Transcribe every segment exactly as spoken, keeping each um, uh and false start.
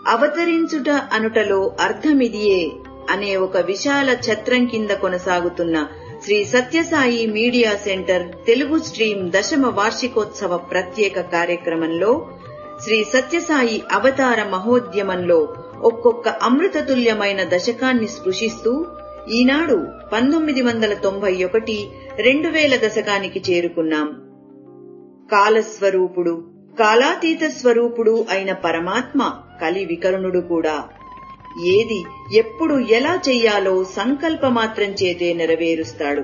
అవతరించుట అనుటలో అర్థమిదియే అనే ఒక విశాల ఛత్రం కింద కొనసాగుతున్న Shri Sathya Sai media centre Telugu stream దశమ వార్షికోత్సవ ప్రత్యేక కార్యక్రమంలో శ్రీ సత్యసాయి అవతార మహోద్యమంలో ఒక్కొక్క అమృతతుల్యమైన దశకాన్ని స్పృశిస్తూ ఈనాడు పంతొమ్మిది వందల తొంభై ఒకటి రెండు వేల దశకానికి చేరుకున్నాం. కాలస్వరూపుడు, కాలాతీత స్వరూపుడు అయిన పరమాత్మ కలి వికరుణుడు కూడా. ఏది ఎప్పుడు ఎలా చెయ్యాలో సంకల్పమాత్రం చేతే నెరవేరుస్తాడు.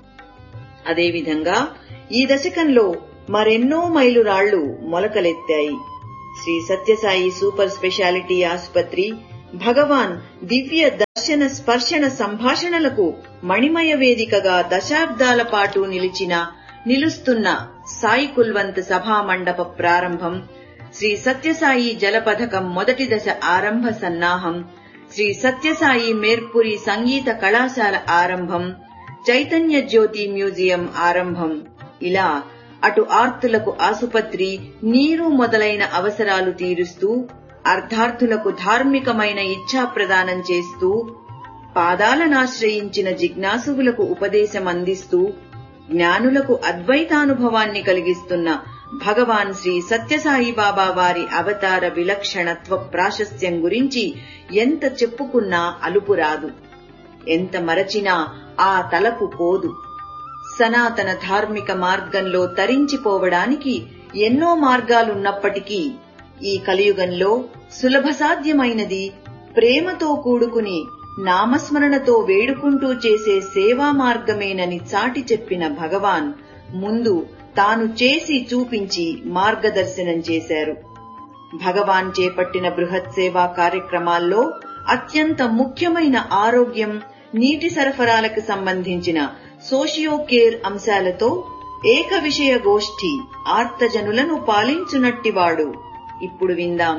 అదేవిధంగా ఈ దశకంలో మరెన్నో మైలురాళ్లు మొలకలెత్తాయి. శ్రీ సత్యసాయి సూపర్ స్పెషాలిటీ ఆసుపత్రి భగవాన్ దివ్య దర్శన స్పర్శన సంభాషణలకు మణిమయ వేదికగా దశాబ్దాల పాటు నిలిచిన నిలుస్తున్న సాయి కుల్వంత్ సభా మండప ప్రారంభం, శ్రీ సత్యసాయి జలపథకం మొదటి దశ ఆరంభ సన్నాహం, శ్రీ సత్యసాయి మేర్పురి సంగీత కళాశాల ఆరంభం, చైతన్య జ్యోతి మ్యూజియం ఆరంభం, ఇలా అటు ఆర్తులకు ఆసుపత్రి, నీరు మొదలైన అవసరాలు తీరుస్తూ, అర్ధార్థులకు ధార్మికమైన ఇచ్ఛా ప్రదానం చేస్తూ, పాదాలనాశ్రయించిన జిజ్ఞాసువులకు ఉపదేశం అందిస్తూ, జ్ఞానులకు అద్వైతానుభవాన్ని కలిగిస్తున్న భగవాన్ శ్రీ సత్యసాయి బాబా వారి అవతార విలక్షణత్వ ప్రాశస్త్యం గురించి ఎంత చెప్పుకున్నా అలుపురాదు, ఎంత మరచినా ఆ తలపు పోదు. సనాతన ధార్మిక మార్గంలో తరించిపోవడానికి ఎన్నో మార్గాలున్నప్పటికీ ఈ కలియుగంలో సులభ సాధ్యమైనది ప్రేమతో కూడుకుని నామస్మరణతో వేడుకుంటూ చేసే సేవా మార్గమేనని చాటి చెప్పిన భగవాన్ ముందు తాను చేసి చూపించి మార్గదర్శనం చేశారు. భగవాన్ చేపట్టిన బృహత్ సేవా కార్యక్రమాల్లో అత్యంత ముఖ్యమైన ఆరోగ్యం, నీటి సరఫరాలకు సంబంధించిన సోషియో కేర్ అంశాలతో ఏక విషయ గోష్ఠి ఆర్తజనులను పాలించునట్టివాడు. ఇప్పుడు విందాం.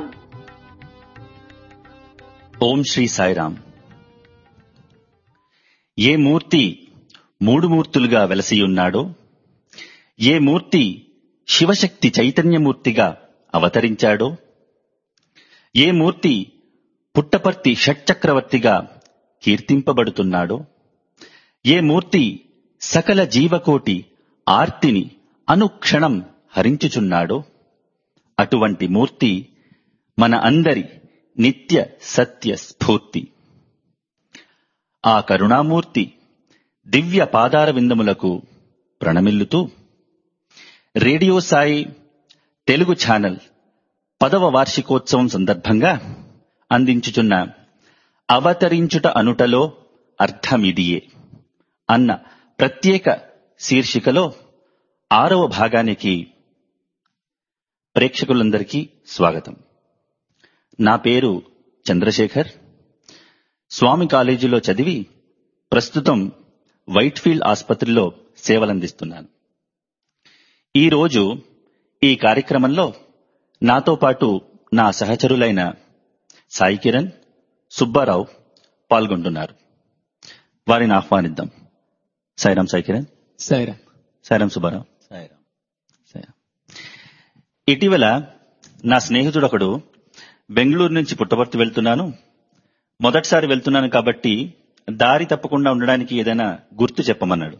ఓం శ్రీ సాయిరాం. ఏ మూర్తి మూడు మూర్తులుగా వెలసియున్నాడో, ఏ మూర్తి శివశక్తి చైతన్యమూర్తిగా అవతరించాడో, ఏ మూర్తి పుట్టపర్తి షట్చక్రవర్తిగా కీర్తింపబడుతున్నాడో, ఏ మూర్తి సకల జీవకోటి ఆర్తిని అనుక్షణం హరించుచున్నాడో, అటువంటి మూర్తి మన అందరి నిత్య సత్య స్ఫూర్తి. ఆ కరుణామూర్తి దివ్య పాదార విందములకు ప్రణమిల్లుతూ రేడియో సాయి తెలుగు ఛానల్ పదవ వార్షికోత్సవం సందర్భంగా అందించుచున్న అవతరించుట అనుటలో అర్థమిదియే అన్న ప్రత్యేక శీర్షికలో ఆరవ భాగానికి ప్రేక్షకులందరికీ స్వాగతం. నా పేరు చంద్రశేఖర్. స్వామి కాలేజీలో చదివి ప్రస్తుతం వైట్ఫీల్డ్ ఆసుపత్రిలో సేవలందిస్తున్నాను. ఈరోజు ఈ కార్యక్రమంలో నాతో పాటు నా సహచరులైన సాయి కిరణ్, సుబ్బారావు పాల్గొంటున్నారు. వారిని ఆహ్వానిద్దాం. సాయిరాం సాయి కిరణ్. సాయిరాం. సాయిరాం సుబ్బారావు. సాయిరాం. సాయిరాం. ఇటీవల నా స్నేహితుడు ఒకడు బెంగళూరు నుంచి పుట్టపర్తి వెళ్తున్నాను, మొదటిసారి వెళ్తున్నాను కాబట్టి దారి తప్పకుండా ఉండడానికి ఏదైనా గుర్తు చెప్పమన్నాడు.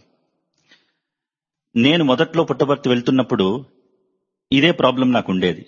నేను మొదట్లో పుట్టపర్తి వెళ్తున్నప్పుడు ఇదే ప్రాబ్లం నాకుండేది.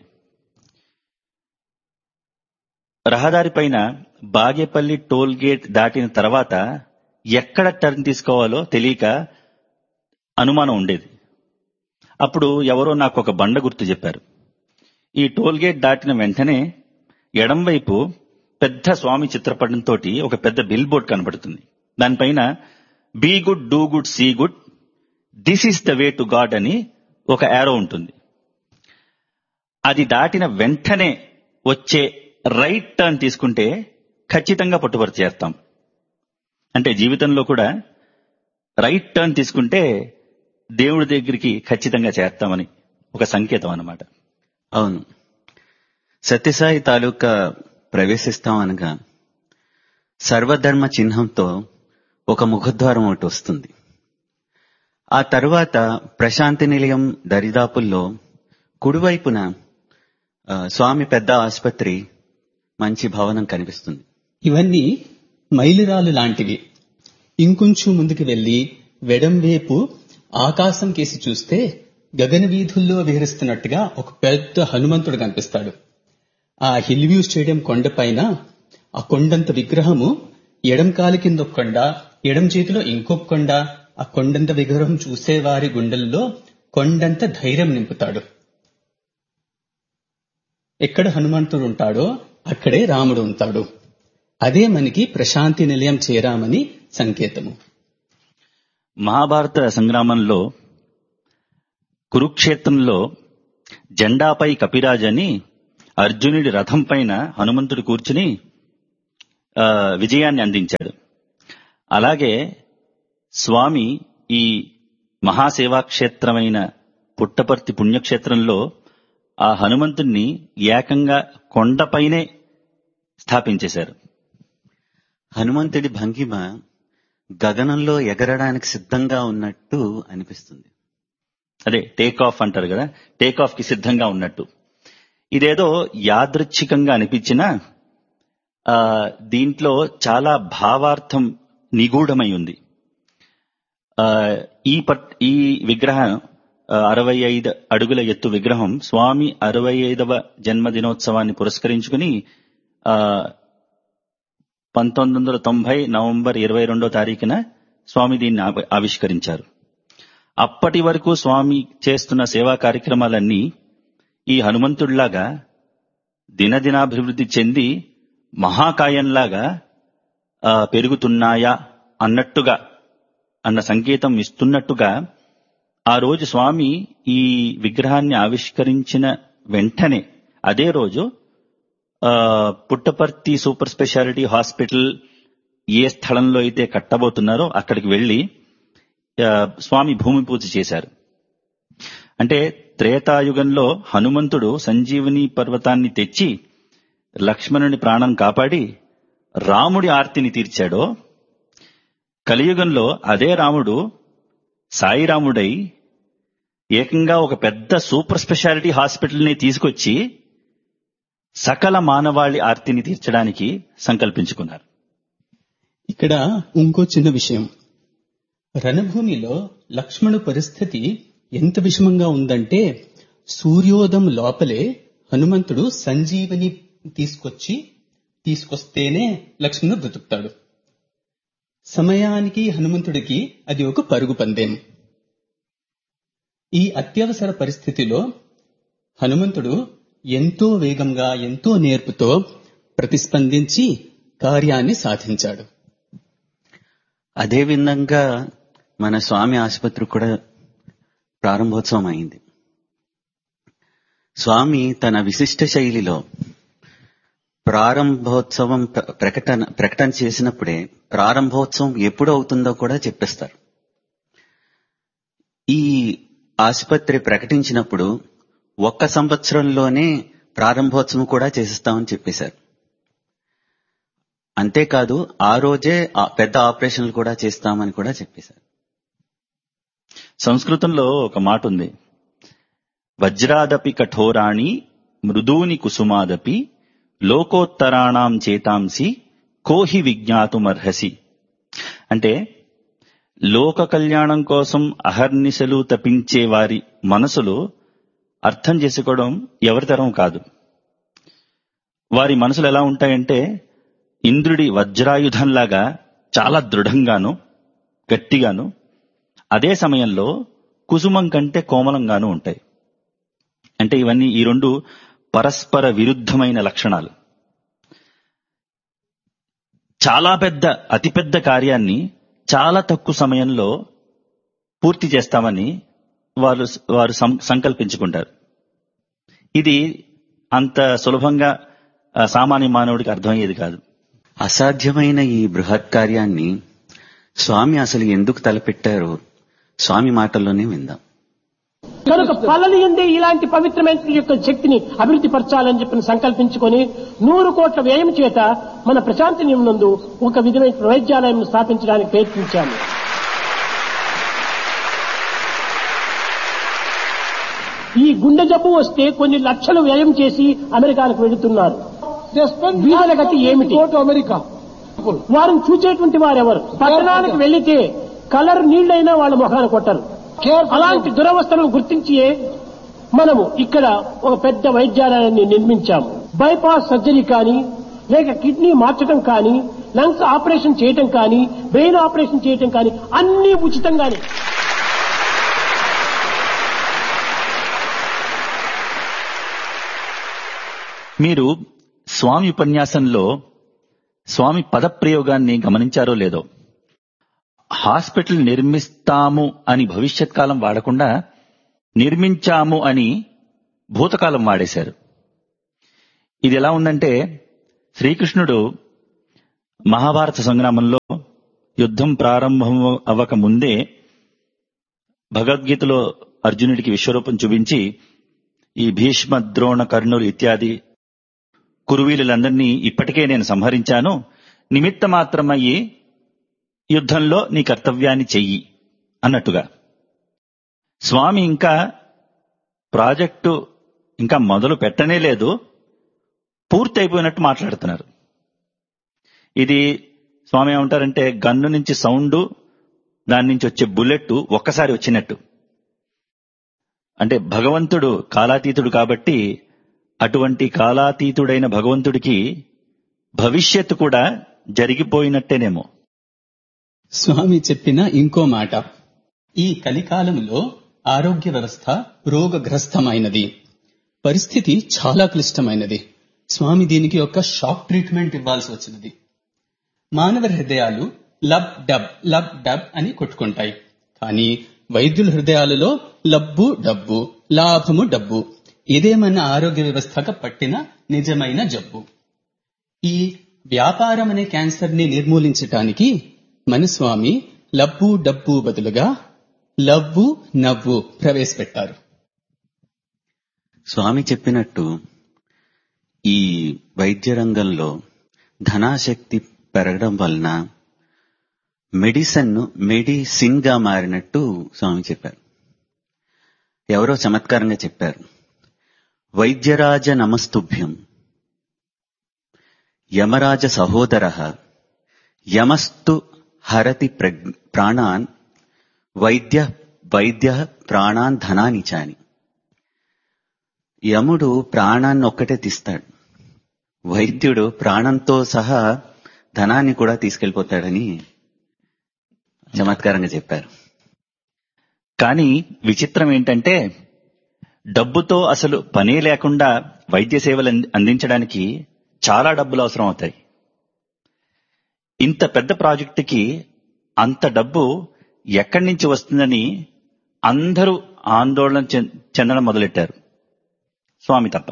రహదారి పైన బాగేపల్లి టోల్ గేట్ దాటిన తర్వాత ఎక్కడ టర్న్ తీసుకోవాలో తెలియక అనుమానం ఉండేది. అప్పుడు ఎవరో నాకు ఒక బండ గుర్తు చెప్పారు. ఈ టోల్ గేట్ దాటిన వెంటనే ఎడంవైపు పెద్ద స్వామి చిత్రపటంతో ఒక పెద్ద బిల్ బోర్డ్ కనబడుతుంది. దానిపైన be good, do good, see good, this is the way to God అని ఒక యారో ఉంటుంది. అది దాటిన వెంటనే వచ్చే రైట్ టర్న్ తీసుకుంటే ఖచ్చితంగా పుట్టపర్తి చేస్తాం. అంటే జీవితంలో కూడా రైట్ టర్న్ తీసుకుంటే దేవుడి దగ్గరికి ఖచ్చితంగా చేస్తామని ఒక సంకేతం అన్నమాట. అవును, సత్యసాయి తాలూకా ప్రవేశిస్తాం అనగా సర్వధర్మ చిహ్నంతో ఒక ముఖద్వారం ఒకటి వస్తుంది. ఆ తరువాత ప్రశాంతి నిలయం దరిదాపుల్లో కుడివైపున స్వామి పెద్ద ఆసుపత్రి మంచి భవనం కనిపిస్తుంది. ఇవన్నీ మైలురాలు లాంటివి. ఇంకొంచెం ముందుకు వెళ్లి వెడంవైపు ఆకాశం కేసి చూస్తే గగన వీధుల్లో విహరిస్తున్నట్టుగా ఒక పెద్ద హనుమంతుడు కనిపిస్తాడు. ఆ హిల్ వ్యూ స్టేడియం కొండపైన ఆ కొండంత విగ్రహము, ఎడం కాలు కింద ఒక కొండ, ఎడం చేతిలో ఇంకొక కొండ. ఆ కొండంత విగ్రహం చూసేవారి గుండెల్లో కొండంత ధైర్యం నింపుతాడు. ఎక్కడ హనుమంతుడు ఉంటాడో అక్కడే రాముడు ఉంటాడు. అదే మనకి ప్రశాంతి నిలయం చేరామని సంకేతము. మహాభారత సంగ్రామంలో కురుక్షేత్రంలో జెండాపై కపిరాజ్ అని అర్జునుడి రథం పైన హనుమంతుడు కూర్చుని విజయాన్ని అందించాడు. అలాగే స్వామి ఈ మహాసేవాక్షేత్రమైన పుట్టపర్తి పుణ్యక్షేత్రంలో ఆ హనుమంతుణ్ణి ఏకంగా కొండపైనే స్థాపించేశారు. హనుమంతుడి భంగిమ గగనంలో ఎగరడానికి సిద్ధంగా ఉన్నట్టు అనిపిస్తుంది. అదే టేక్ ఆఫ్ అంటారు కదా, టేక్ ఆఫ్ కి సిద్ధంగా ఉన్నట్టు. ఇదేదో యాదృచ్ఛికంగా అనిపించినా ఆ దీంట్లో చాలా భావార్థం నిగూఢమై ఉంది. ఆ ఈ పట్ ఈ విగ్రహం అరవై ఐదు అడుగుల ఎత్తు విగ్రహం స్వామి అరవై ఐదవ జన్మదినోత్సవాన్ని పురస్కరించుకుని ఆ పంతొమ్మిది వందల తొంభై నవంబర్ ఇరవై రెండో తారీఖున స్వామి దీన్ని ఆవిష్కరించారు. అప్పటి వరకు స్వామి చేస్తున్న సేవా కార్యక్రమాలన్నీ ఈ హనుమంతుడిలాగా దినదినాభివృద్ధి చెంది మహాకాయంలాగా పెరుగుతున్నాయా అన్నట్టుగా అన్న సంకేతం ఇస్తున్నట్టుగా ఆ రోజు స్వామి ఈ విగ్రహాన్ని ఆవిష్కరించిన వెంటనే అదే రోజు పుట్టపర్తి సూపర్ స్పెషాలిటీ హాస్పిటల్ ఏ స్థలంలో అయితే కట్టబోతున్నారో అక్కడికి వెళ్లి స్వామి భూమి పూజ చేశారు. అంటే త్రేతాయుగంలో హనుమంతుడు సంజీవని పర్వతాన్ని తెచ్చి లక్ష్మణుని ప్రాణం కాపాడి రాముడి ఆర్తిని తీర్చాడో, కలియుగంలో అదే రాముడు సాయిరాముడై ఏకంగా ఒక పెద్ద సూపర్ స్పెషాలిటీ హాస్పిటల్ని తీసుకొచ్చి సకల మానవాళి ఆర్తిని తీర్చడానికి సంకల్పించుకున్నారు. ఇక్కడ ఇంకో చిన్న విషయం, రణభూమిలో లక్ష్మణు పరిస్థితి ఎంత విషమంగా ఉందంటే సూర్యోదయం లోపలే హనుమంతుడు సంజీవని తీసుకొచ్చి తీసుకొస్తేనే లక్ష్మణుడు బ్రతుకుతాడు. సమయానికి హనుమంతుడికి అది ఒక పరుగు పందెం. ఈ అత్యవసర పరిస్థితిలో హనుమంతుడు ఎంతో వేగంగా ఎంతో నేర్పుతో ప్రతిస్పందించి కార్యాన్ని సాధించాడు. అదే విధంగా మన స్వామి ఆసుపత్రి కూడా ప్రారంభోత్సవం అయింది. స్వామి తన విశిష్ట శైలిలో ప్రారంభోత్సవం ప్రకటన ప్రకటన చేసినప్పుడే ప్రారంభోత్సవం ఎప్పుడు అవుతుందో కూడా చెప్పేస్తారు. ఈ ఆసుపత్రి ప్రకటించినప్పుడు ఒక్క సంవత్సరంలోనే ప్రారంభోత్సవం కూడా చేసిస్తామని చెప్పేశారు. అంతేకాదు ఆ రోజే పెద్ద ఆపరేషన్లు కూడా చేస్తామని కూడా చెప్పేశారు. సంస్కృతంలో ఒక మాట ఉంది, వజ్రాదపి కఠోరాణి మృదూని కుసుమాదపి లోకోత్తరాణం చేతాంసి కోహి విజ్ఞాతుమర్హసి. అంటే లోక కళ్యాణం కోసం అహర్నిశలు తపించే వారి మనసులు అర్థం చేసుకోవడం ఎవరి తరం కాదు. వారి మనసులు ఎలా ఉంటాయంటే ఇంద్రుడి వజ్రాయుధంలాగా చాలా దృఢంగాను గట్టిగాను, అదే సమయంలో కుసుమం కంటే కోమలంగాను ఉంటాయి. అంటే ఇవన్నీ ఈ రెండు పరస్పర విరుద్ధమైన లక్షణాలు. చాలా పెద్ద అతిపెద్ద కార్యాన్ని చాలా తక్కువ సమయంలో పూర్తి చేస్తామని వారు వారు సంకల్పించుకుంటారు. ఇది అంత సులభంగా సామాన్య మానవుడికి అర్థమయ్యేది కాదు. అసాధ్యమైన ఈ బృహత్ కార్యాన్ని స్వామి అసలు ఎందుకు తలపెట్టారో స్వామి మాటల్లోనే విందాం. కనుక ఫలనీయందే ఇలాంటి పవిత్రమైన యొక్క శక్తిని అభివృద్ధి పరచాలని చెప్పి సంకల్పించుకొని నూరు కోట్ల వ్యయం చేత మన ప్రశాంతి నందు ఒక విధమైన వైద్యాలయం స్థాపించడానికి ప్రయత్నించాము. ఈ గుండె జబ్బు వస్తే కొన్ని లక్షలు వ్యయం చేసి అమెరికాకు వెళుతున్నారు. వీళ్ళ గతి ఏమిటి? అమెరికా వారిని చూచేటువంటి వారెవరు? పట్టణానికి వెళ్లితే కలర్ నీళ్లైనా వాళ్ళ మొహాన్ని కొట్టరు. అలాంటి దురవస్థలను గుర్తించి మనము ఇక్కడ ఒక పెద్ద వైద్యాలయాన్ని నిర్మించాము. బైపాస్ సర్జరీ కానీ, లేక కిడ్నీ మార్చడం కానీ, లంగ్స్ ఆపరేషన్ చేయటం కానీ, బ్రెయిన్ ఆపరేషన్ చేయటం కానీ అన్ని ఉచితంగానే. మీరు స్వామి ఉపన్యాసంలో స్వామి పదప్రయోగాన్ని గమనించారో లేదో, హాస్పిటల్ నిర్మిస్తాము అని భవిష్యత్ కాలం వాడకుండా నిర్మించాము అని భూతకాలం వాడేశారు. ఇది ఎలా ఉందంటే, శ్రీకృష్ణుడు మహాభారత సంగ్రామంలో యుద్ధం ప్రారంభం అవ్వక ముందే భగవద్గీతలో అర్జునుడికి విశ్వరూపం చూపించి ఈ భీష్మ ద్రోణ కర్ణులు ఇత్యాది కురువీలులందరినీ ఇప్పటికే నేను సంహరించాను, నిమిత్త మాత్రమయ్యి యుద్ధంలో నీ కర్తవ్యాన్ని చెయ్యి అన్నట్టుగా. స్వామి ఇంకా ప్రాజెక్టు ఇంకా మొదలు పెట్టనే లేదు, పూర్తి అయిపోయినట్టు మాట్లాడుతున్నారు. ఇది స్వామి ఏమంటారంటే, గన్ను నుంచి సౌండ్, దాని నుంచి వచ్చే బుల్లెట్ ఒక్కసారి వచ్చినట్టు. అంటే భగవంతుడు కాలాతీతుడు కాబట్టి అటువంటి కాలాతీతుడైన భగవంతుడికి భవిష్యత్తు కూడా జరిగిపోయినట్టేనేమో. స్వామి చెప్పిన ఇంకో మాట, ఈ కలికాలంలో ఆరోగ్య వ్యవస్థ రోగగ్రస్తమైనది, పరిస్థితి చాలా క్లిష్టమైనది. స్వామి దీనికి ఒక షాక్ ట్రీట్మెంట్ ఇవ్వాల్సి వచ్చినది. మానవ హృదయాలు లబ్ డబ్ లబ్ డబ్ అని కొట్టుకుంటాయి, కానీ వైద్యుల హృదయాలలో లబ్బు డబ్బు, లాభము డబ్బు. ఇదే మన ఆరోగ్య వ్యవస్థకు పట్టిన నిజమైన జబ్బు. ఈ వ్యాపారం అనే క్యాన్సర్ ని నిర్మూలించటానికి మన స్వామి లబ్బు డబ్బు బదులుగా లవ్వు నవ్వు ప్రవేశపెట్టారు. స్వామి చెప్పినట్టు ఈ వైద్య రంగంలో ధనాశక్తి పెరగడం వలన మెడిసిన్ మెడిసిన్ గా మారినట్టు స్వామి చెప్పారు. ఎవరో చమత్కారంగా చెప్పారు, వైద్యరాజ నమస్తుభ్యం, యమరాజ సహోదర, యమస్తు హరతి ప్రాణాన్, వైద్య వైద్య ప్రాణాన్ ధనాని చాని. యముడు ప్రాణాన్ని ఒక్కటే తీస్తాడు, వైద్యుడు ప్రాణంతో సహా ధనాన్ని కూడా తీసుకెళ్లిపోతాడని చమత్కారంగా చెప్పారు. కానీ విచిత్రం ఏంటంటే, డబ్బుతో అసలు పనే లేకుండా వైద్య సేవలు అందించడానికి చాలా డబ్బులు అవసరం అవుతాయి. ఇంత పెద్ద ప్రాజెక్టుకి అంత డబ్బు ఎక్కడి నుంచి వస్తుందని అందరూ ఆందోళన చెందడం మొదలెట్టారు, స్వామి తప్ప.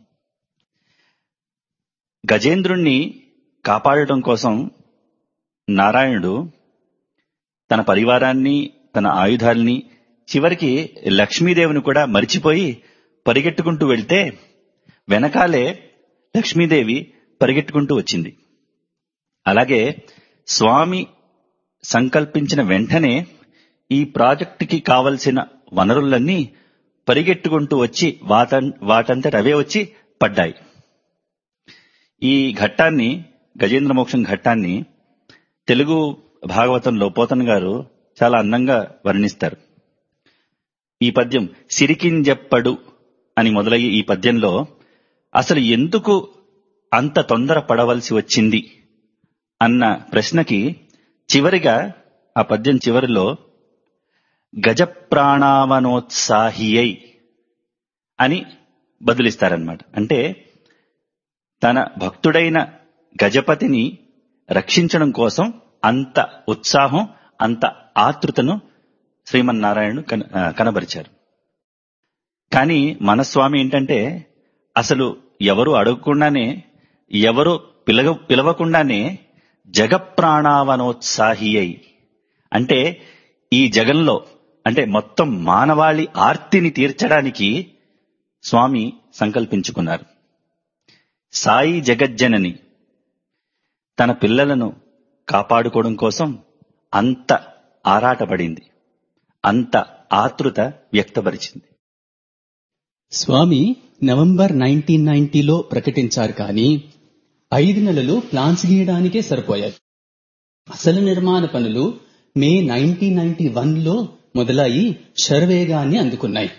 గజేంద్రుణ్ణి కాపాడటం కోసం నారాయణుడు తన పరివారాన్ని, తన ఆయుధాల్ని, చివరికి లక్ష్మీదేవిని కూడా మరిచిపోయి పరిగెట్టుకుంటూ వెళ్తే వెనకాలే లక్ష్మీదేవి పరిగెట్టుకుంటూ వచ్చింది. అలాగే స్వామి సంకల్పించిన వెంటనే ఈ ప్రాజెక్టుకి కావలసిన వనరులన్నీ పరిగెట్టుకుంటూ వచ్చి వాట వాటంతట అవే వచ్చి పడ్డాయి. ఈ ఘట్టాన్ని, గజేంద్ర మోక్షం ఘట్టాన్ని తెలుగు భాగవతంలో పోతన్ గారు చాలా అందంగా వర్ణిస్తారు. ఈ పద్యం సిరికింజెప్పడు అని మొదలయ్యే ఈ పద్యంలో అసలు ఎందుకు అంత తొందర పడవలసి వచ్చింది అన్న ప్రశ్నకి చివరిగా ఆ పద్యం చివరిలో గజప్రాణావనోత్సాహియై అని బదులిస్తారనమాట. అంటే తన భక్తుడైన గజపతిని రక్షించడం కోసం అంత ఉత్సాహం, అంత ఆతృతను శ్రీమన్నారాయణుడు కనబరిచారు. కానీ మన స్వామి ఏంటంటే, అసలు ఎవరు అడగకుండానే, ఎవరు పిలవ పిలవకుండానే జగప్రాణావనోత్సాహి అయి, అంటే ఈ జగంలో, అంటే మొత్తం మానవాళి ఆర్తిని తీర్చడానికి స్వామి సంకల్పించుకున్నారు. సాయి జగజ్జనని తన పిల్లలను కాపాడుకోవడం కోసం అంత ఆరాటపడింది, అంత ఆతృత వ్యక్తపరిచింది. స్వామి నవంబర్ నైన్టీన్ నైన్టీలో ప్రకటించారు, కానీ ఐదు నెలలు ప్లాన్స్ గీయడానికే సరిపోయాయి. అసలు నిర్మాణ పనులు మే నైన్టీన్ నైన్టీ వన్ లో మొదలయ్యి శరవేగాన్ని అందుకున్నాయి.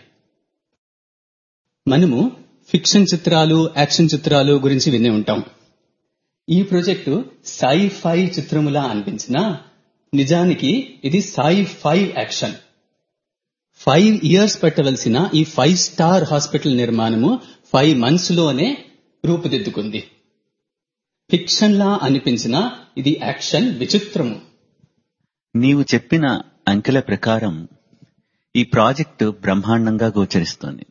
మనము ఫిక్షన్ చిత్రాలు, యాక్షన్ చిత్రాలు గురించి వినే ఉంటాం. ఈ ప్రాజెక్టు సై ఫై చిత్రములా అనిపించినా నిజానికి ఇది సై ఫై యాక్షన్. ఫైవ్ ఇయర్స్ పెట్టవలసిన ఈ ఫైవ్ స్టార్ హాస్పిటల్ నిర్మాణము ఫైవ్ మంత్స్ లోనే రూపుదిద్దుకుంది. ఫిక్షన్ లా అనిపించిన ఇది యాక్షన్ విచిత్రము. నీవు చెప్పిన అంకెల ప్రకారం ఈ ప్రాజెక్టు బ్రహ్మాండంగా గోచరిస్తోంది.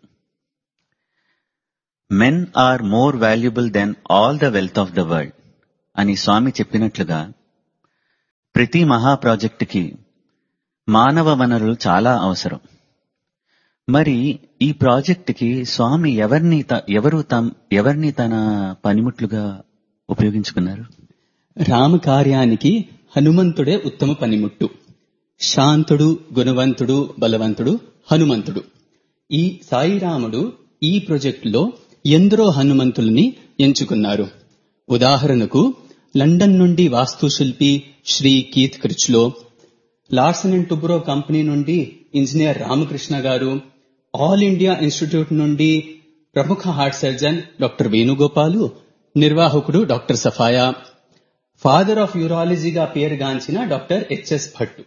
Men are more valuable then all the wealth of the world అని స్వామి చెప్పినట్లుగా ప్రతి మహా ప్రాజెక్టుకి మానవ వనరులు చాలా అవసరం. మరి ఈ ప్రాజెక్టుకి స్వామి ఎవరిని ఎవరు ఎవరిని తన పనిముట్లుగా ఉపయోగించుకున్నారు? రామకార్యానికి హనుమంతుడే ఉత్తమ పనిముట్టు. శాంతుడు, గుణవంతుడు, బలవంతుడు హనుమంతుడు. ఈ సాయిరాముడు ఈ ప్రాజెక్టులో ఎందరో హనుమంతుల్ని ఎంచుకున్నారు. ఉదాహరణకు లండన్ నుండి వాస్తుశిల్పి Shri Keith క్రిచ్లో, Larson and Toubro company నుండి ఇంజనీర్ రామకృష్ణ గారు, ఆల్ ఇండియా ఇన్స్టిట్యూట్ నుండి ప్రముఖ హార్ట్ సర్జన్ డాక్టర్ వేణుగోపాలు, నిర్వాహకుడు డాక్టర్ సఫాయా, ఫాదర్ ఆఫ్ యూరాలజీగా పేరుగాంచిన డాక్టర్ హెచ్ఎస్ భట్.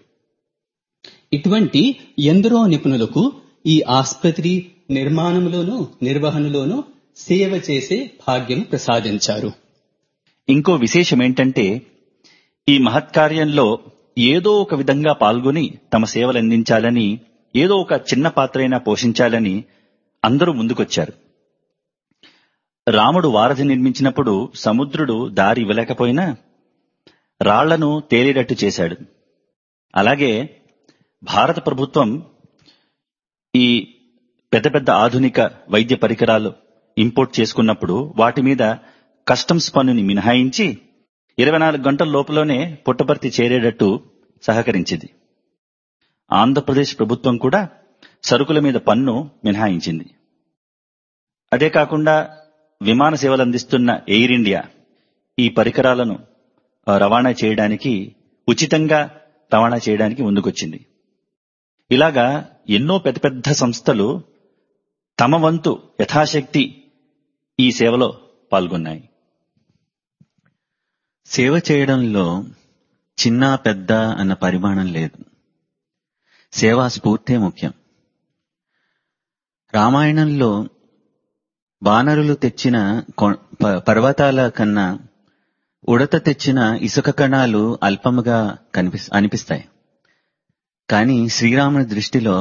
ఇటువంటి ఎందరో నిపుణులకు ఈ ఆసుపత్రి నిర్మాణంలోనూ నిర్వహణలోనూ సేవ చేసే భాగ్యం ప్రసాదించారు. ఇంకో విశేషం ఏంటంటే ఈ మహత్కార్యంలో ఏదో ఒక విధంగా పాల్గొని తమ సేవలు అందించాలని, ఏదో ఒక చిన్న పాత్రైనా పోషించాలని అందరూ ముందుకొచ్చారు. రాముడు వారధి నిర్మించినప్పుడు సముద్రుడు దారి ఇవ్వలేకపోయినా రాళ్లను తేలేటట్టు చేశాడు. అలాగే భారత ప్రభుత్వం ఈ పెద్ద పెద్ద ఆధునిక వైద్య పరికరాలు ఇంపోర్ట్ చేసుకున్నప్పుడు వాటి మీద కస్టమ్స్ పన్నుని మినహాయించి ఇరవై నాలుగు గంటల లోపలనే పుట్టపర్తి చేరేటట్టు సహకరించింది. ఆంధ్రప్రదేశ్ ప్రభుత్వం కూడా సరుకుల మీద పన్ను మినహాయించింది. అదే కాకుండా విమాన సేవలు అందిస్తున్న ఎయిర్ ఇండియా ఈ పరికరాలను రవాణా చేయడానికి, ఉచితంగా రవాణా చేయడానికి ముందుకొచ్చింది. ఇలాగా ఎన్నో పెద్ద పెద్ద సంస్థలు తమ వంతు యథాశక్తి ఈ సేవలో పాల్గొన్నాయి. సేవ చేయడంలో చిన్న పెద్ద అన్న పరిమాణం లేదు. సేవా స్ఫూర్తే ముఖ్యం. రామాయణంలో వానరులు తెచ్చిన పర్వతాల కన్నా ఉడత తెచ్చిన ఇసుక కణాలు అల్పముగా కనిపి అనిపిస్తాయి. కానీ శ్రీరాముని దృష్టిలో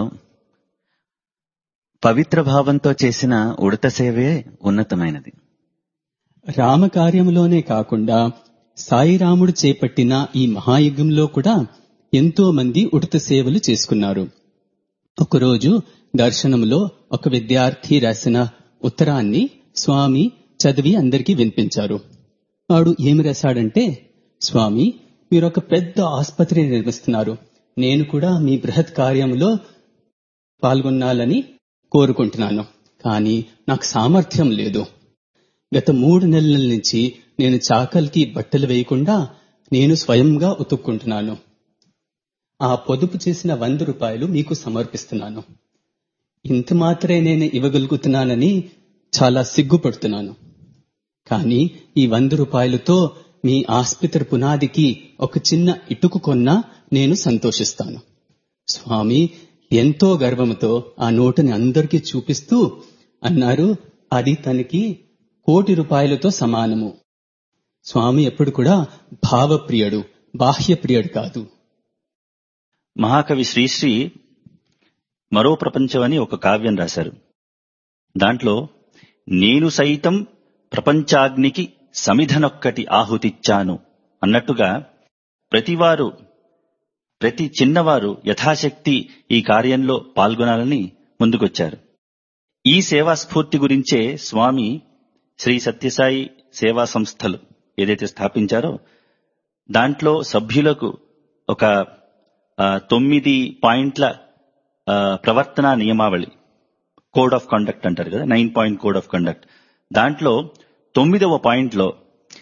పవిత్ర భావంతో చేసిన ఉడత సేవే ఉన్నతమైనది. రామకార్యంలోనే కాకుండా సాయిరాముడు చేపట్టిన ఈ మహాయుగంలో కూడా ఎంతో మంది ఉడత సేవలు చేసుకున్నారు. ఒకరోజు దర్శనంలో ఒక విద్యార్థి రాసిన ఉత్తరాన్ని స్వామి చదివి అందరికీ వినిపించారు. వాడు ఏమి రాశాడంటే, స్వామి, మీరు ఒక పెద్ద ఆసుపత్రి నిర్మిస్తున్నారు. నేను కూడా మీ బృహత్ కార్యంలో పాల్గొనాలని కోరుకుంటున్నాను. కానీ నాకు సామర్థ్యం లేదు. గత మూడు నెలల నుంచి నేను చాకల్కి బట్టలు వేయకుండా నేను స్వయంగా ఉతుక్కుంటున్నాను. ఆ పొదుపు చేసిన వంద రూపాయలు మీకు సమర్పిస్తున్నాను. ఇంత మాత్రమే నేను ఇవ్వగలుగుతున్నానని చాలా సిగ్గుపడుతున్నాను. కానీ ఈ వంద రూపాయలతో మీ ఆస్పత్రి పునాదికి ఒక చిన్న ఇటుకు కొన్నా నేను సంతోషిస్తాను. స్వామి ఎంతో గర్వంతో ఆ నోటుని అందరికీ చూపిస్తూ అన్నారు, అది తనకి కోటి రూపాయలతో సమానము. స్వామి ఎప్పుడు కూడా భావప్రియుడు, బాహ్యప్రియుడు కాదు. మహాకవి శ్రీశ్రీ మరో ప్రపంచం అని ఒక కావ్యం రాశారు. దాంట్లో నేను సైతం ప్రపంచాగ్నికి సమిధనొక్కటి ఆహుతిచ్చాను అన్నట్టుగా ప్రతివారు, ప్రతి చిన్నవారు యథాశక్తి ఈ కార్యంలో పాల్గొనాలని ముందుకొచ్చారు. ఈ సేవా స్ఫూర్తి గురించే స్వామి శ్రీ సత్యసాయి సేవా సంస్థలు ఏదైతే స్థాపించారో దాంట్లో సభ్యులకు ఒక తొమ్మిది పాయింట్ల ప్రవర్తనా నియమావళి, కోడ్ ఆఫ్ కండక్ట్ అంటారు కదా, nine point code of conduct. దాంట్లో తొమ్మిదవ పాయింట్లో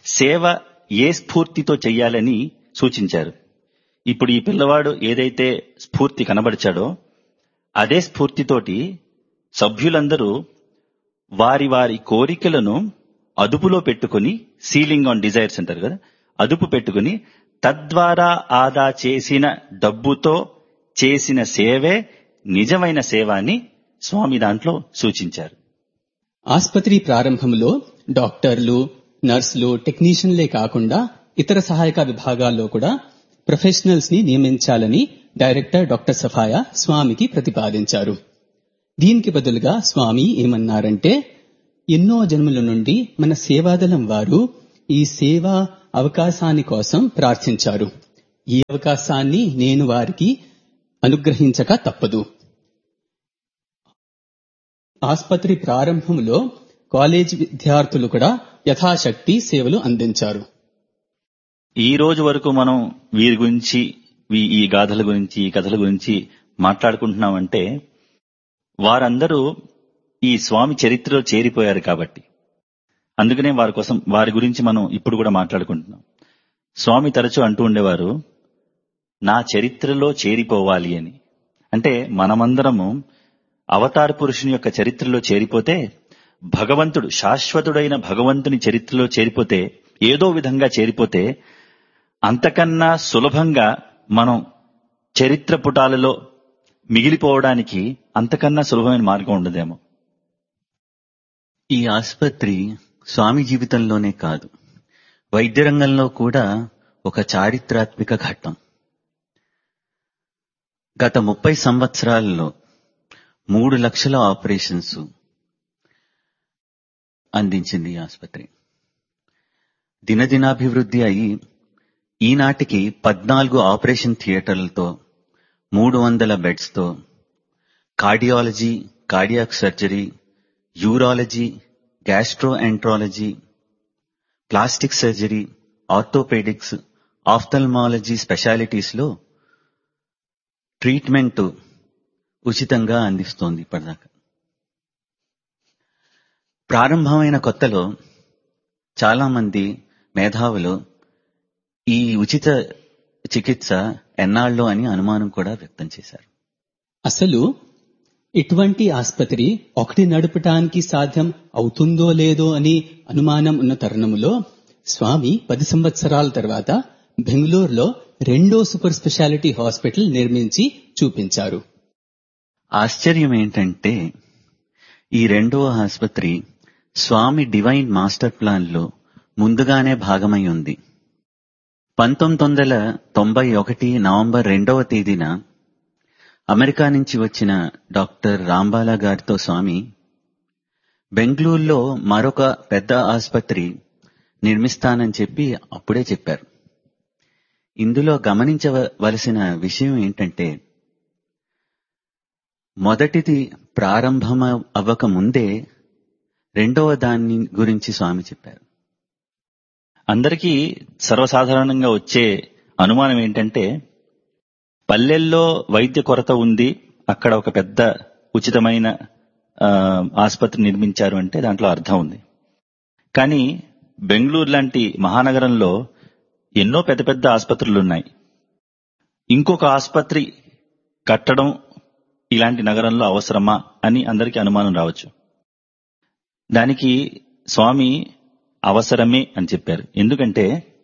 సేవ ఏ స్ఫూర్తితో చెయ్యాలని సూచించారు. ఇప్పుడు ఈ పిల్లవాడు ఏదైతే స్ఫూర్తి కనబరిచాడో అదే స్ఫూర్తితోటి సభ్యులందరూ వారి వారి కోరికలను అదుపులో పెట్టుకుని, సీలింగ్ ఆన్ డిజైర్స్ అంటారు కదా, అదుపు పెట్టుకుని తద్వారా ఆదా చేసిన డబ్బుతో చేసిన సేవే నిజమైన సేవ అని స్వామి దాంట్లో సూచించారు. ఆస్పత్రి ప్రారంభంలో డాక్టర్లు, నర్సులు, టెక్నీషియన్లే కాకుండా ఇతర సహాయక విభాగాల్లో కూడా ప్రొఫెషనల్స్ ని నియమించాలని డైరెక్టర్ డాక్టర్ సఫాయా స్వామికి ప్రతిపాదించారు. దీనికి బదులుగా స్వామి ఏమన్నారంటే, ఎన్నో జన్మల నుండి మన సేవాదళం వారు ఈ సేవా అవకాశాన్ని కోసం ప్రార్థించారు. ఈ అవకాశాన్ని నేను వారికి అనుగ్రహించక తప్పదు. ఆస్పత్రి ప్రారంభంలో కాలేజీ విద్యార్థులు కూడా యథాశక్తి సేవలు అందించారు. ఈ రోజు వరకు మనం వీరి గురించి, ఈ గాథల గురించి, ఈ కథల గురించి మాట్లాడుకుంటున్నామంటే వారందరూ ఈ స్వామి చరిత్రలో చేరిపోయారు కాబట్టి. అందుకనే వారి కోసం, వారి గురించి మనం ఇప్పుడు కూడా మాట్లాడుకుంటున్నాం. స్వామి తరచూ అంటూ ఉండేవారు, నా చరిత్రలో చేరిపోవాలి అని. అంటే మనమందరము అవతార పురుషుని యొక్క చరిత్రలో చేరిపోతే, భగవంతుడు, శాశ్వతుడైన భగవంతుని చరిత్రలో చేరిపోతే, ఏదో విధంగా చేరిపోతే, అంతకన్నా సులభంగా మనం చరిత్ర పుటాలలో మిగిలిపోవడానికి అంతకన్నా సులభమైన మార్గం ఉండదేమో. ఈ ఆసుపత్రి స్వామి జీవితంలోనే కాదు, వైద్య రంగంలో కూడా ఒక చారిత్రాత్మక ఘట్టం. గత ముప్పై సంవత్సరాలలో మూడు లక్షల ఆపరేషన్స్ అందించింది ఈ ఆసుపత్రి. దినదినాభివృద్ధి అయి ఈనాటికి పద్నాలుగు ఆపరేషన్ థియేటర్లతో, మూడు వందల బెడ్స్తో, cardiology, cardiac surgery, urology, gastro enterology, plastic surgery, orthopaedics, ophthalmology specialities లో ట్రీట్మెంట్ ఉచితంగా అందిస్తోంది ఇప్పటిదాకా. ప్రారంభమైన కొత్తలో చాలా మంది మేధావులు ఈ ఉచిత చికిత్స ఎన్నాళ్ళో అని అనుమానం కూడా వ్యక్తం చేశారు. అసలు ఇటువంటి ఆసుపత్రి ఒకటి నడపటానికి సాధ్యం అవుతుందో లేదో అని అనుమానం ఉన్న తరుణంలో స్వామి పది సంవత్సరాల తర్వాత బెంగళూరులో రెండో సూపర్ స్పెషాలిటీ హాస్పిటల్ నిర్మించి చూపించారు. ఆశ్చర్యం ఏంటంటే ఈ రెండవ ఆసుపత్రి స్వామి డివైన్ మాస్టర్ ప్లాన్ లో ముందుగానే భాగమై ఉంది. పంతొమ్మిది వందల తొంభై ఒకటి నవంబర్ రెండవ తేదీన అమెరికా నుంచి వచ్చిన డాక్టర్ రాంబాలా గారితో స్వామి బెంగళూరులో మరొక పెద్ద ఆసుపత్రి నిర్మిస్తానని చెప్పి అప్పుడే చెప్పారు. ఇందులో గమనించవలసిన విషయం ఏంటంటే, మొదటిది ప్రారంభం అవ్వక ముందే రెండవ దాని గురించి స్వామి చెప్పారు. అందరికీ సర్వసాధారణంగా వచ్చే అనుమానం ఏంటంటే, పల్లెల్లో వైద్య కొరత ఉంది, అక్కడ ఒక పెద్ద ఉచితమైన ఆసుపత్రి నిర్మించారు అంటే దాంట్లో అర్థం ఉంది. కానీ బెంగళూరు లాంటి మహానగరంలో ఎన్నో పెద్ద పెద్ద ఆసుపత్రులు ఉన్నాయి. ఇంకొక ఆసుపత్రి కట్టడం ఇలాంటి నగరంలో అవసరమా అని అందరికీ అనుమానం రావచ్చు. దానికి స్వామి అవసరమే అని చెప్పారు. ఎందుకంటే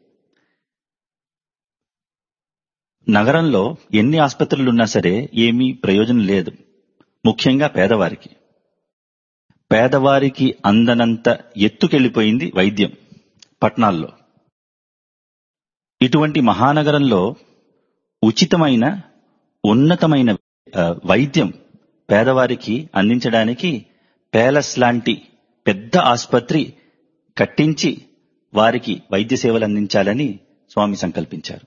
నగరంలో ఎన్ని ఆసుపత్రులు ఉన్నా సరే ఏమీ ప్రయోజనం లేదు. ముఖ్యంగా పేదవారికి పేదవారికి అందనంత ఎత్తుకెళ్లిపోయింది వైద్యం పట్టణాల్లో. ఇటువంటి మహానగరంలో ఉచితమైన ఉన్నతమైన వైద్యం పేదవారికి అందించడానికి పేలస్ లాంటి పెద్ద ఆసుపత్రి కట్టించి వారికి వైద్య సేవలు అందించాలని స్వామి సంకల్పించారు.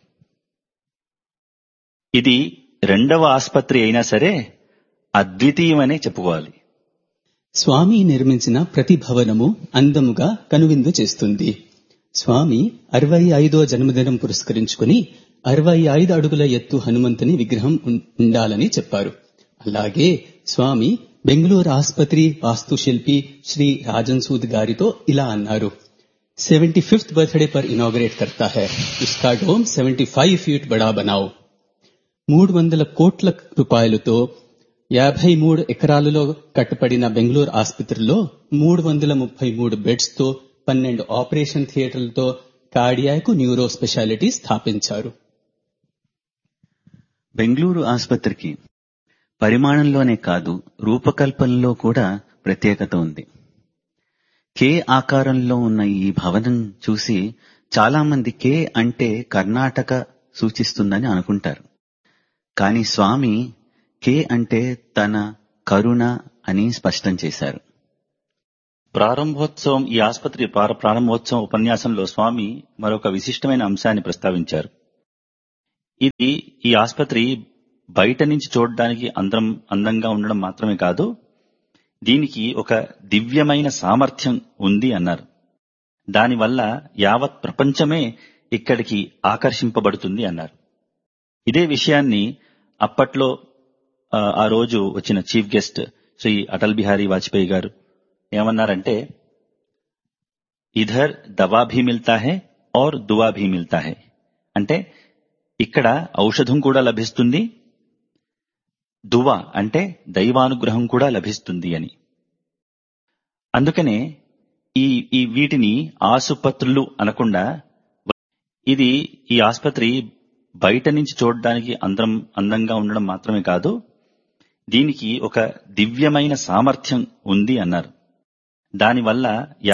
ఇది రెండవ ఆసుపత్రి అయినా సరే అద్వితీయమనే చెప్పుకోవాలి. స్వామి నిర్మించిన ప్రతి భవనము అందముగా కనువిందు చేస్తుంది. స్వామి అరవై ఐదో జన్మదినం పురస్కరించుకుని అరవై ఐదు అడుగుల ఎత్తు హనుమంతుని విగ్రహం ఉండాలని చెప్పారు. అలాగే స్వామి బెంగళూరు ఆసుపత్రి వాస్తుశిల్పి శ్రీ రాజన్ సూద్ గారితో ఇలా అన్నారు: सेवेंटी फिफ्थ बर्थडे पर इनॉग्रेट करता है। उसका डोम సెవెంటీ ఫైవ్ फीट बड़ा बनाओ। మూడు వందల కోట్ల రూపాయలతో యాభై మూడు ఎకరాలలో కట్టబడిన బెంగళూరు ఆసుపత్రిలో మూడు వందల ముప్పై మూడు బెడ్స్ తో పన్నెండు ఆపరేషన్ థియేటర్లతో కార్డియాక్ న్యూరో స్పెషాలిటీ స్థాపించారు. బెంగళూరు ఆసుపత్రికి పరిమాణంలోనే కాదు రూపకల్పనలో కూడా ప్రత్యేకత ఉంది. కే ఆకారంలో ఉన్న ఈ భవనం చూసి చాలా మంది కే అంటే కర్ణాటక సూచిస్తుందని అనుకుంటారు. కానీ స్వామి కే అంటే తన కరుణ అని స్పష్టం చేశారు. ప్రారంభోత్సవం ఈ ఆసుపత్రి ప్రార- ప్రారంభోత్సవం ఉపన్యాసంలో స్వామి మరొక విశిష్టమైన అంశాన్ని ప్రస్తావించారు. ఇది ఈ ఆసుపత్రి బయట నుంచి చూడడానికి అందం అందంగా ఉండడం మాత్రమే కాదు, దీనికి ఒక దివ్యమైన సామర్థ్యం ఉంది అన్నారు. దానివల్ల యావత్ ప్రపంచమే ఇక్కడికి ఆకర్షింపబడుతుంది అన్నారు. ఇదే విషయాన్ని అప్పట్లో ఆ, ఆ రోజు వచ్చిన చీఫ్ గెస్ట్ శ్రీ అటల్ బిహారీ వాజ్పేయి గారు ఏమన్నారంటే, ఇధర్ దవా భీ మిల్తా హై ఔర్ దువా భీ మిల్తా హై, అంటే ఇక్కడ ఔషధం కూడా లభిస్తుంది, దువా అంటే దైవానుగ్రహం కూడా లభిస్తుంది అని. అందుకనే ఈ ఈ వీటిని ఆసుపత్రులు అనకుండా, ఇది ఈ ఆసుపత్రి బయట నుంచి చూడడానికి అందం అందంగా ఉండడం మాత్రమే కాదు, దీనికి ఒక దివ్యమైన సామర్థ్యం ఉంది అన్నారు. దానివల్ల